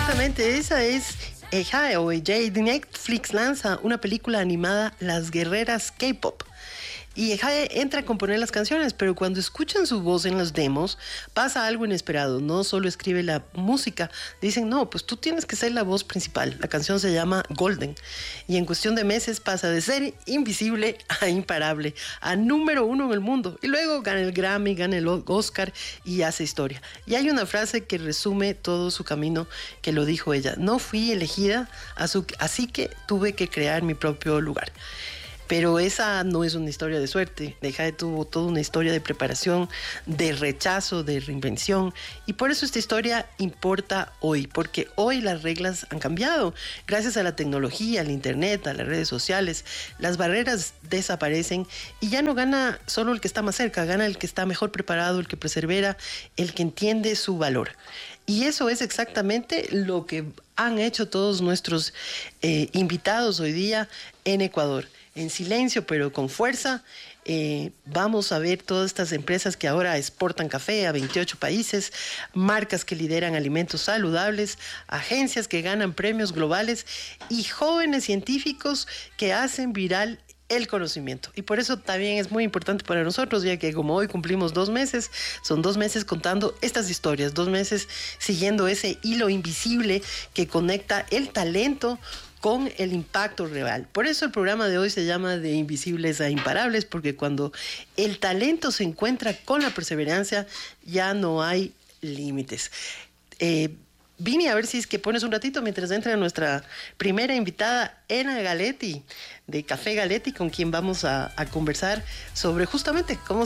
Exactamente, esa es Ejae o Ejae. Netflix lanza una película animada, Las Guerreras K-Pop. Y Ejae entra a componer las canciones, pero cuando escuchan su voz en los demos, pasa algo inesperado. No solo escribe la música, dicen, no, pues tú tienes que ser la voz principal. La canción se llama Golden. Y en cuestión de meses pasa de ser invisible a imparable, a número 1 en el mundo. Y luego gana el Grammy, gana el Oscar y hace historia. Y hay una frase que resume todo su camino, que lo dijo ella. No fui elegida, así que tuve que crear mi propio lugar. Pero esa no es una historia de suerte. Ejae tuvo toda una historia de preparación, de rechazo, de reinvención. Y por eso esta historia importa hoy, porque hoy las reglas han cambiado. Gracias a la tecnología, al internet, a las redes sociales, las barreras desaparecen y ya no gana solo el que está más cerca, gana el que está mejor preparado, el que persevera, el que entiende su valor. Y eso es exactamente lo que han hecho todos nuestros invitados hoy día en Ecuador. En silencio, pero con fuerza, vamos a ver todas estas empresas que ahora exportan café a 28 países, marcas que lideran alimentos saludables, agencias que ganan premios globales y jóvenes científicos que hacen viral el conocimiento. Y por eso también es muy importante para nosotros, ya que como hoy cumplimos 2 meses, son 2 meses contando estas historias, 2 meses siguiendo ese hilo invisible que conecta el talento con el impacto real. Por eso el programa de hoy se llama De Invisibles a Imparables, porque cuando el talento se encuentra con la perseverancia, ya no hay límites. Vini, a ver si es que pones un ratito mientras entra nuestra primera invitada, Ena Galetti, de Café Galetti, con quien vamos a conversar sobre justamente cómo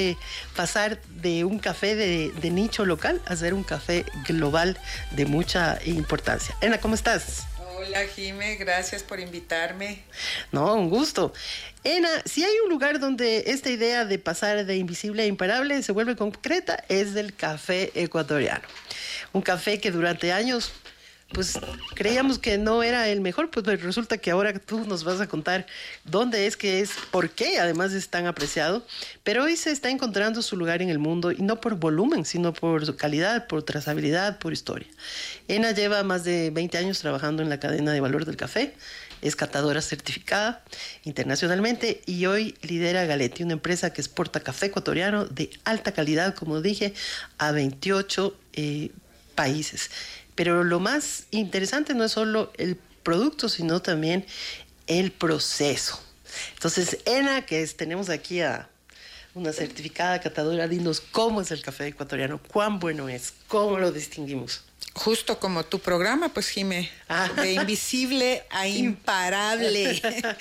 pasar de un café de nicho local a ser un café global de mucha importancia. Ena, ¿cómo estás? Hola, Jime, gracias por invitarme. No, un gusto. Ena, si hay un lugar donde esta idea de pasar de invisible a imparable se vuelve concreta, es del café ecuatoriano. Un café que durante años, pues creíamos que no era el mejor, pues resulta que ahora tú nos vas a contar dónde es que es, por qué además es tan apreciado, pero hoy se está encontrando su lugar en el mundo y no por volumen, sino por su calidad, por trazabilidad, por historia. Ena lleva más de 20 años trabajando en la cadena de valor del café, es catadora certificada internacionalmente y hoy lidera Galetti, una empresa que exporta café ecuatoriano de alta calidad, como dije, a 28 países. Pero lo más interesante no es solo el producto, sino también el proceso. Entonces, Ena, tenemos aquí a una certificada catadora, dinos cómo es el café ecuatoriano, cuán bueno es, cómo lo distinguimos. Justo como tu programa, pues, Jime, de invisible a imparable.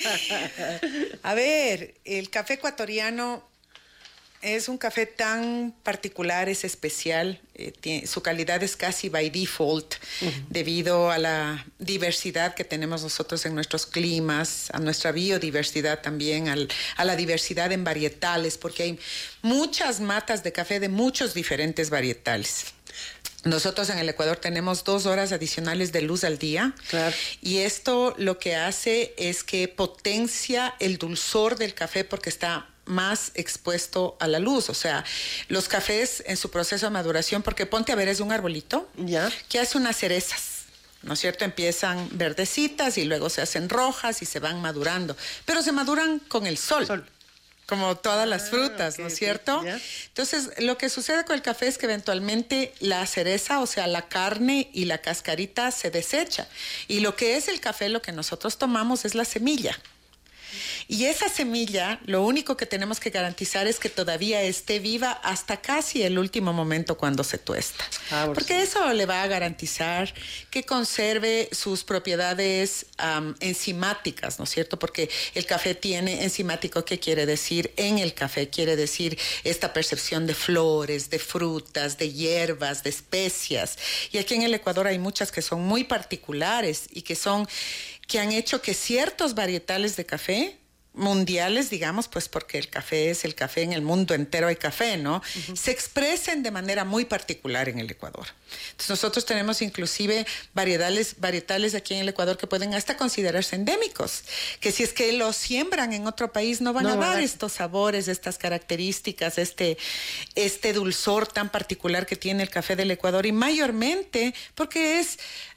A ver, el café ecuatoriano es un café tan particular, es especial, su calidad es casi by default, debido a la diversidad que tenemos nosotros en nuestros climas, a nuestra biodiversidad también, a la diversidad en varietales, porque hay muchas matas de café de muchos diferentes varietales. Nosotros en el Ecuador tenemos 2 horas adicionales de luz al día. Claro. Y esto lo que hace es que potencia el dulzor del café porque está más expuesto a la luz. O sea, los cafés en su proceso de maduración, porque ponte a ver, es un arbolito que hace unas cerezas, ¿no es cierto? Empiezan verdecitas y luego se hacen rojas y se van madurando, pero se maduran con el sol. Como todas las frutas, ¿no es cierto? Entonces, lo que sucede con el café es que eventualmente la cereza, o sea, la carne y la cascarita se desecha. Y lo que es el café, lo que nosotros tomamos es la semilla. Y esa semilla, lo único que tenemos que garantizar es que todavía esté viva hasta casi el último momento cuando se tuesta. Porque eso le va a garantizar que conserve sus propiedades enzimáticas, ¿no es cierto? Porque el café tiene enzimático, ¿qué quiere decir? En el café quiere decir esta percepción de flores, de frutas, de hierbas, de especias. Y aquí en el Ecuador hay muchas que son muy particulares y que han hecho que ciertos varietales de café mundiales, digamos, pues porque el café es el café, en el mundo entero hay café, ¿no? Se expresen de manera muy particular en el Ecuador. Entonces nosotros tenemos inclusive varietales aquí en el Ecuador que pueden hasta considerarse endémicos, que si es que los siembran en otro país no van a dar estos sabores, estas características, este dulzor tan particular que tiene el café del Ecuador, y mayormente porque es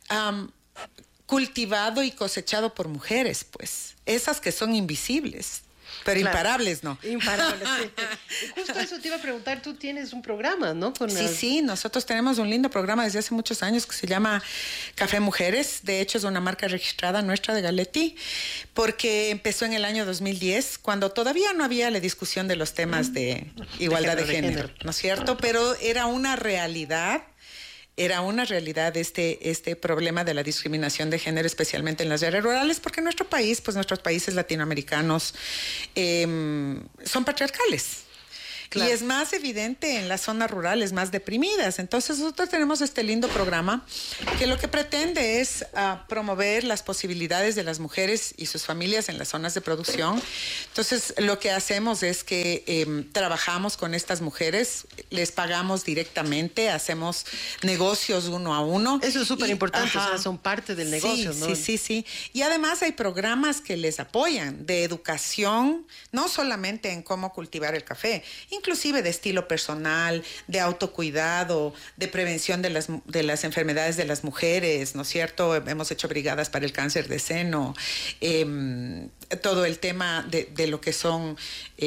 cultivado y cosechado por mujeres, pues. Esas que son invisibles. Pero claro, imparables, ¿no? Imparables, sí. Justo eso te iba a preguntar, tú tienes un programa, ¿no? Sí, nosotros tenemos un lindo programa desde hace muchos años que se llama Café Mujeres. De hecho, es una marca registrada nuestra de Galetti, porque empezó en el año 2010, cuando todavía no había la discusión de los temas de igualdad de género, ¿no es cierto? Pero era una realidad. Era una realidad este problema de la discriminación de género, especialmente en las áreas rurales, porque nuestros países latinoamericanos son patriarcales. Claro. Y es más evidente en las zonas rurales más deprimidas. Entonces nosotros tenemos este lindo programa que lo que pretende es promover las posibilidades de las mujeres y sus familias en las zonas de producción. Entonces lo que hacemos es que trabajamos con estas mujeres, les pagamos directamente, hacemos negocios uno a uno. Eso es súper importante, o sea, son parte del negocio, sí, ¿no? Sí. Y además hay programas que les apoyan de educación, no solamente en cómo cultivar el café, inclusive de estilo personal, de autocuidado, de prevención de las enfermedades de las mujeres, ¿no es cierto? Hemos hecho brigadas para el cáncer de seno, todo el tema de lo que son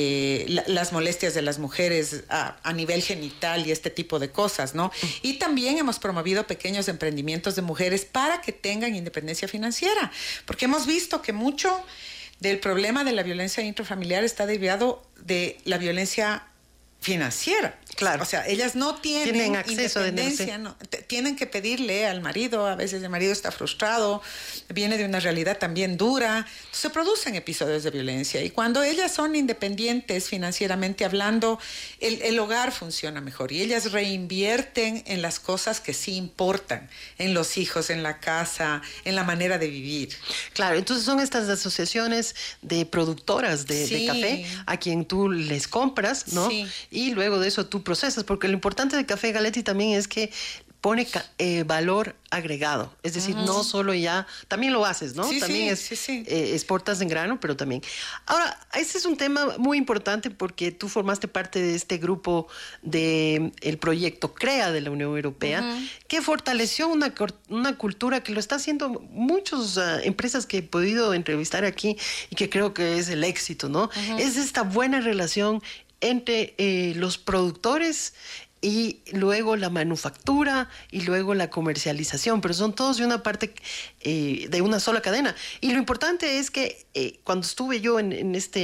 las molestias de las mujeres a nivel genital y este tipo de cosas, ¿no? Y también hemos promovido pequeños emprendimientos de mujeres para que tengan independencia financiera, porque hemos visto que mucho del problema de la violencia intrafamiliar está derivado de la violencia financiera. Claro. O sea, ellas no tienen acceso independencia, no, tienen que pedirle al marido, a veces el marido está frustrado, viene de una realidad también dura, se producen episodios de violencia y cuando ellas son independientes financieramente hablando, el hogar funciona mejor y ellas reinvierten en las cosas que sí importan, en los hijos, en la casa, en la manera de vivir. Claro, entonces son estas asociaciones de productoras de café a quien tú les compras, ¿no? Sí. Y luego de eso tú procesas, porque lo importante del café Galetti también es que pone valor agregado, es decir, no solo ya, también lo haces, ¿no? Sí, también exportas en grano, pero también. Ahora, este es un tema muy importante porque tú formaste parte de este grupo del proyecto CREA de la Unión Europea, que fortaleció una cultura que lo está haciendo muchas empresas que he podido entrevistar aquí y que creo que es el éxito, ¿no? Es esta buena relación entre los productores y luego la manufactura y luego la comercialización, pero son todos de una parte de una sola cadena. Y lo importante es que cuando estuve yo en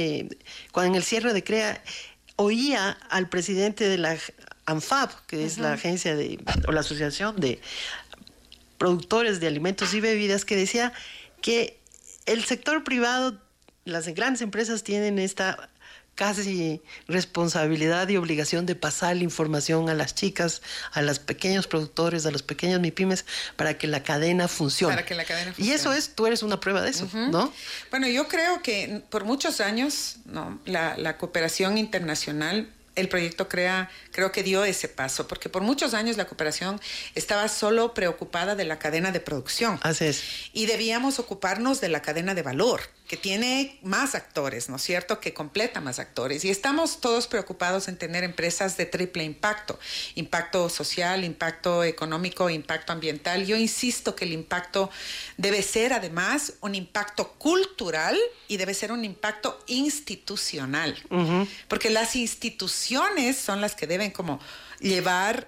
el cierre de CREA, oía al presidente de la ANFAB, que es la agencia o la asociación de productores de alimentos y bebidas, que decía que el sector privado, las grandes empresas tienen esta casi responsabilidad y obligación de pasar la información a las chicas, a los pequeños productores, a los pequeños MIPYMES, para que la cadena funcione. Para que la cadena funcione. Y eso tú eres una prueba de eso, ¿no? Bueno, yo creo que por muchos años, ¿no? La cooperación internacional, el proyecto CREA, creo que dio ese paso, porque por muchos años la cooperación estaba solo preocupada de la cadena de producción. Así es. Y debíamos ocuparnos de la cadena de valor, que tiene más actores, ¿no es cierto?, que completa más actores. Y estamos todos preocupados en tener empresas de triple impacto: impacto social, impacto económico, impacto ambiental. Yo insisto que el impacto debe ser además un impacto cultural y debe ser un impacto institucional, porque las instituciones son las que deben como llevar,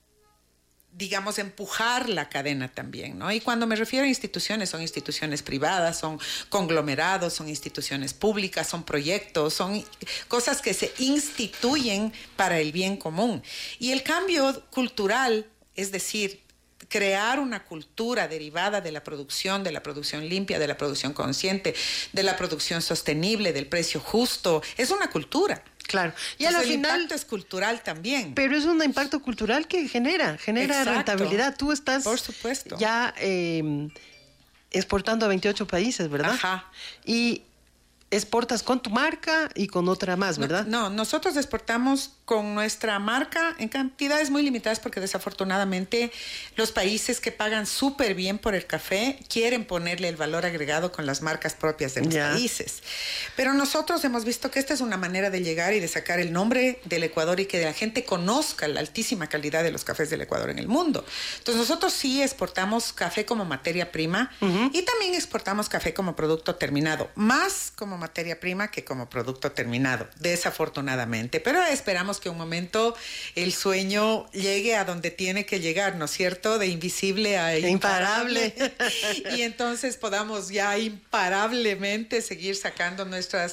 digamos, empujar la cadena también, ¿no? Y cuando me refiero a instituciones, son instituciones privadas, son conglomerados, son instituciones públicas, son proyectos, son cosas que se instituyen para el bien común. Y el cambio cultural, es decir, crear una cultura derivada de la producción limpia, de la producción consciente, de la producción sostenible, del precio justo, es una cultura. Claro. Y al final, el impacto es cultural también. Pero es un impacto cultural que genera Exacto. rentabilidad. Tú estás, por supuesto, ya exportando a 28 países, ¿verdad? Ajá. Y exportas con tu marca y con otra más, ¿verdad? No, nosotros exportamos con nuestra marca en cantidades muy limitadas porque desafortunadamente los países que pagan súper bien por el café quieren ponerle el valor agregado con las marcas propias de los países. Pero nosotros hemos visto que esta es una manera de llegar y de sacar el nombre del Ecuador y que la gente conozca la altísima calidad de los cafés del Ecuador en el mundo. Entonces nosotros sí exportamos café como materia prima y también exportamos café como producto terminado, más como materia prima que como producto terminado, desafortunadamente. Pero esperamos que un momento el sueño llegue a donde tiene que llegar, ¿no es cierto? De invisible a imparable. Y entonces podamos ya imparablemente seguir sacando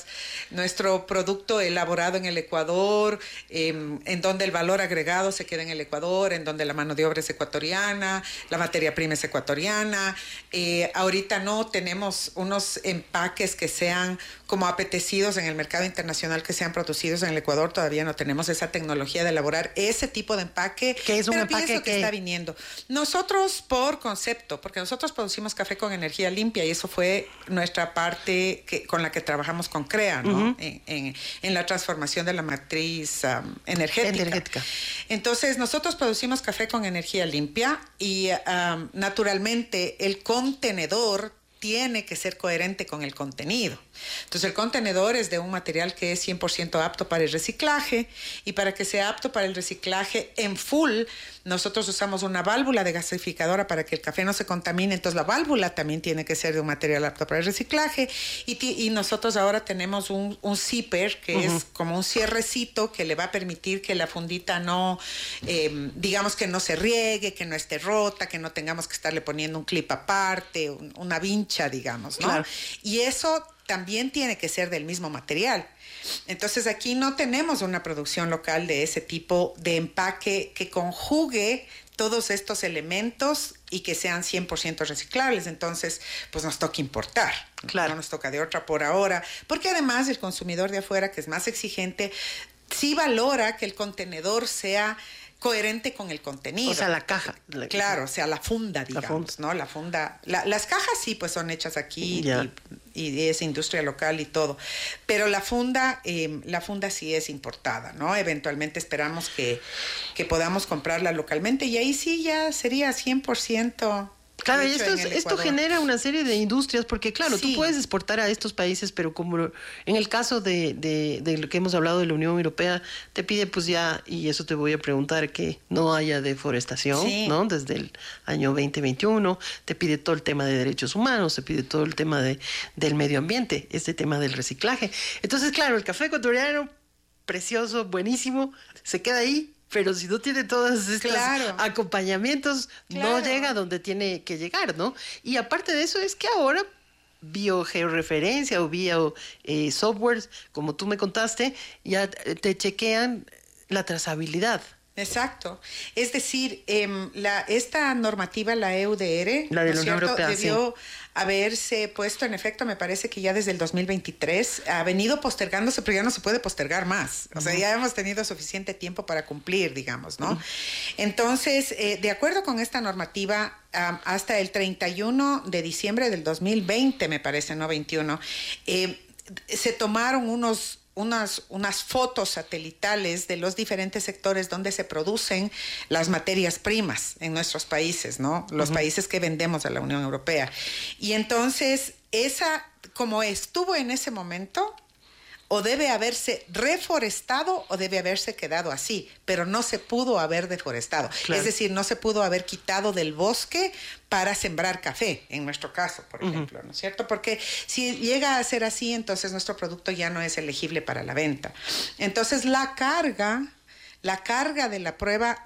nuestro producto elaborado en el Ecuador, en donde el valor agregado se queda en el Ecuador, en donde la mano de obra es ecuatoriana, la materia prima es ecuatoriana. Ahorita no tenemos unos empaques que sean como apetecidos en el mercado internacional, que sean producidos en el Ecuador. Todavía no tenemos esa tecnología de elaborar ese tipo de empaque. ¿Qué es un empaque que está viniendo? Nosotros por concepto, porque nosotros producimos café con energía limpia y eso fue nuestra parte con la que trabajamos con CREA, ¿no? En la transformación de la matriz energética. Entonces nosotros producimos café con energía limpia y naturalmente el contenedor tiene que ser coherente con el contenido. Entonces el contenedor es de un material que es 100% apto para el reciclaje y para que sea apto para el reciclaje en full, nosotros usamos una válvula desgasificadora para que el café no se contamine. Entonces la válvula también tiene que ser de un material apto para el reciclaje y nosotros ahora tenemos un zipper que es como un cierrecito que le va a permitir que la fundita no, digamos que no se riegue, que no esté rota, que no tengamos que estarle poniendo un clip aparte, una vincha, digamos, ¿no? Claro. Y eso también tiene que ser del mismo material. Entonces aquí no tenemos una producción local de ese tipo de empaque que conjugue todos estos elementos y que sean 100% reciclables. Entonces, pues nos toca importar. Claro. No nos toca de otra por ahora. Porque además el consumidor de afuera, que es más exigente, sí valora que el contenedor sea coherente con el contenido. O sea, la caja. Claro, o sea, la funda, digamos, ¿no? La funda. Las cajas sí, pues son hechas aquí y es industria local y todo. Pero la funda sí es importada, ¿no? Eventualmente esperamos que podamos comprarla localmente y ahí sí ya sería 100%. Claro, y esto genera una serie de industrias, porque claro, tú puedes exportar a estos países, pero como en el caso de lo que hemos hablado de la Unión Europea, te pide pues ya, y eso te voy a preguntar, que no haya deforestación, ¿no? Desde el año 2021, te pide todo el tema de derechos humanos, te pide todo el tema del medio ambiente, este tema del reciclaje. Entonces, claro, el café ecuatoriano, precioso, buenísimo, se queda ahí. Pero si no tiene todos estos acompañamientos, no llega a donde tiene que llegar, ¿no? Y aparte de eso es que ahora biogeorreferencia o softwares, como tú me contaste, ya te chequean la trazabilidad. Exacto. Es decir, esta normativa, la EUDR, la de la Unión Europea, debió haberse puesto en efecto, me parece que ya desde el 2023, ha venido postergándose, pero ya no se puede postergar más. O sea, ya hemos tenido suficiente tiempo para cumplir, digamos, ¿no? Entonces, de acuerdo con esta normativa, hasta el 31 de diciembre del 2020, me parece, no 21, se tomaron unas fotos satelitales de los diferentes sectores donde se producen las materias primas en nuestros países, ¿no? Los países que vendemos a la Unión Europea. Y entonces, como estuvo en ese momento, o debe haberse reforestado o debe haberse quedado así, pero no se pudo haber deforestado. Claro. Es decir, no se pudo haber quitado del bosque para sembrar café, en nuestro caso, por ejemplo, ¿no es cierto? Porque si llega a ser así, entonces nuestro producto ya no es elegible para la venta. Entonces la carga de la prueba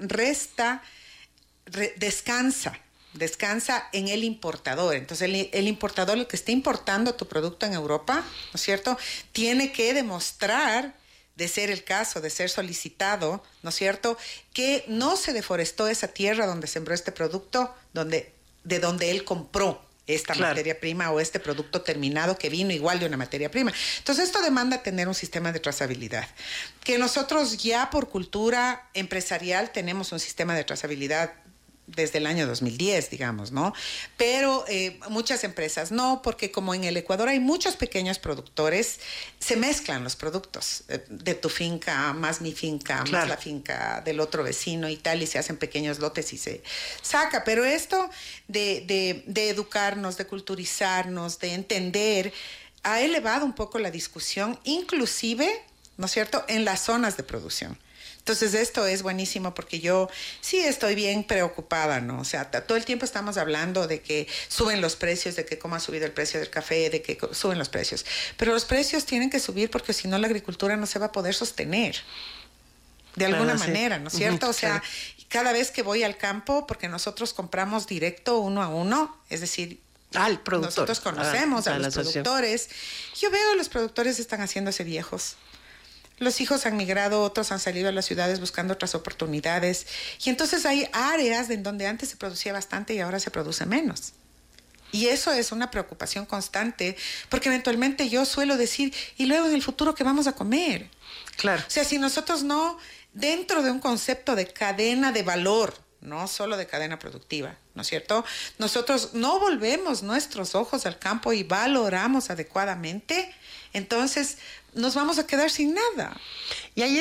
descansa en el importador. Entonces el importador, el que esté importando tu producto en Europa, ¿no es cierto?, tiene que demostrar, de ser el caso, de ser solicitado, ¿no es cierto?, que no se deforestó esa tierra donde sembró este producto, de donde él compró esta materia prima o este producto terminado que vino igual de una materia prima. Entonces esto demanda tener un sistema de trazabilidad, que nosotros ya por cultura empresarial tenemos un sistema de trazabilidad desde el año 2010, digamos, ¿no? Pero muchas empresas no, porque como en el Ecuador hay muchos pequeños productores, se mezclan los productos de tu finca, más mi finca, más la finca del otro vecino y tal, y se hacen pequeños lotes y se saca. Pero esto de educarnos, de culturizarnos, de entender, ha elevado un poco la discusión, inclusive, ¿no es cierto?, en las zonas de producción. Entonces esto es buenísimo porque yo sí estoy bien preocupada, ¿no? O sea, todo el tiempo estamos hablando de que suben los precios, de que cómo ha subido el precio del café, de que suben los precios. Pero los precios tienen que subir porque si no la agricultura no se va a poder sostener de alguna manera, ¿no es cierto? O sea, cada vez que voy al campo, porque nosotros compramos directo uno a uno, es decir, al productor. Nosotros conocemos a los productores. Yo veo a los productores están haciéndose viejos. Los hijos han migrado, otros han salido a las ciudades buscando otras oportunidades. Y entonces hay áreas en donde antes se producía bastante y ahora se produce menos. Y eso es una preocupación constante, porque eventualmente yo suelo decir, ¿y luego en el futuro qué vamos a comer? Claro. O sea, si nosotros no, dentro de un concepto de cadena de valor, no solo de cadena productiva, ¿no es cierto? Nosotros no volvemos nuestros ojos al campo y valoramos adecuadamente, entonces nos vamos a quedar sin nada. Y ahí